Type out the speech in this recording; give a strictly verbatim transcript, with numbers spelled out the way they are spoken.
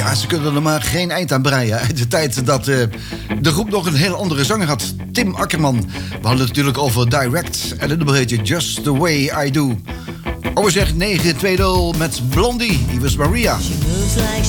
Ja, ze kunnen er maar geen eind aan breien. Uit de tijd dat uh, de groep nog een heel andere zanger had. Tim Akkerman. We hadden het natuurlijk over Direct. En het nummer heetje Just The Way I Do. Overzeg negen twee nul met Blondie. Hier was Maria. She moves like